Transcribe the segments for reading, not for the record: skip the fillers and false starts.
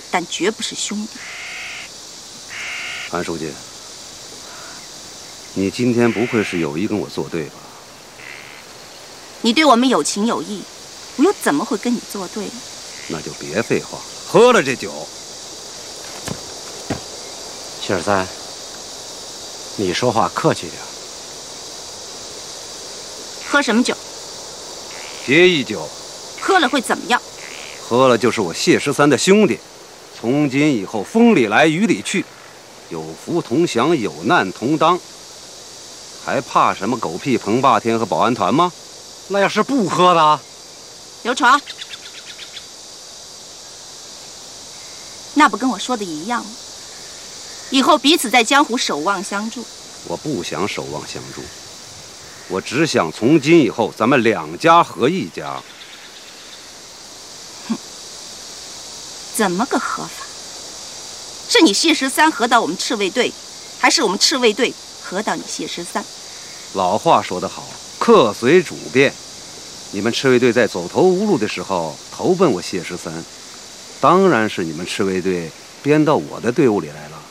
但绝不是兄弟。 韩书记，你今天不会是有意跟我作对吧？ 你对我们有情有义，我又怎么会跟你作对呢？ 那就别废话，喝了这酒。 谢十三，你说话客气点。 喝什么酒？ 结义酒。 喝了会怎么样？ 喝了就是我谢13的兄弟，从今以后风里来雨里去，有福同享，有难同当，还怕什么狗屁彭霸天和保安团吗？ 那要是不喝呢？ 刘闯，那不跟我说的一样吗？以后彼此在江湖守望相助。 我不想守望相助，我只想从今以后咱们两家合一家。 怎么个合法？是你谢13合到我们赤卫队，还是我们赤卫队合到你谢13？ 老话说得好，客随主便。你们赤卫队在走投无路的时候投奔我谢13，当然是你们赤卫队编到我的队伍里来了。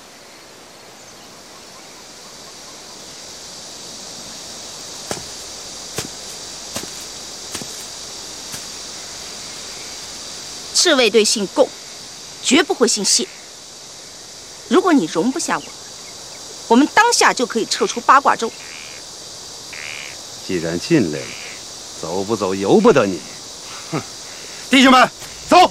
赤卫队姓贡，绝不会姓谢。如果你容不下我们，我们当下就可以撤出八卦洲。 既然进来了，走不走由不得你。 哼，弟兄们，走！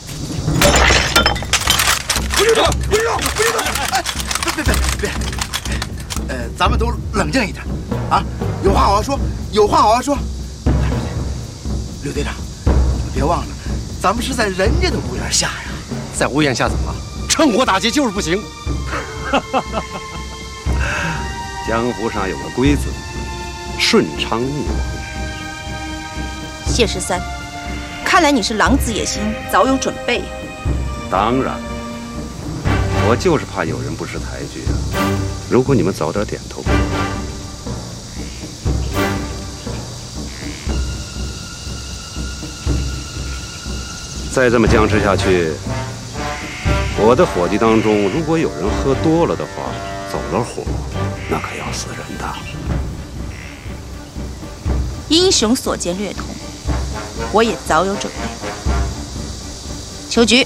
不许动！不许动！不许动！哎，别！咱们都冷静一点啊！有话好好说，有话好好说。刘队长，你们别忘了，咱们是在人家的屋檐下呀。 在屋檐下怎么了？趁火打劫就是不行。 江湖上有个规则，顺昌逆王。 谢13，看来你是狼子野心，早有准备。 当然，我就是怕有人不识抬举啊。如果你们早点点头，再这么僵持下去，我的伙计当中如果有人喝多了的话，走了火，那可要死人的。 英雄所见略同，我也早有准备。秋菊，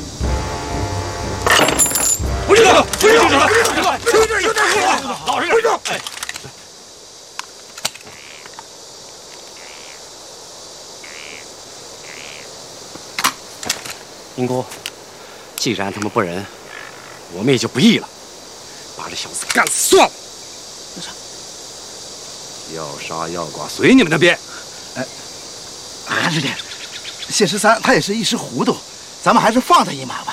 不许动！不许动！有点老实点！ 英姑，既然他们不仁，我们也就不义了，把这小子干死算了。 要杀要剐随你们的便。 韩师弟，谢13他也是一时糊涂，咱们还是放他一马吧。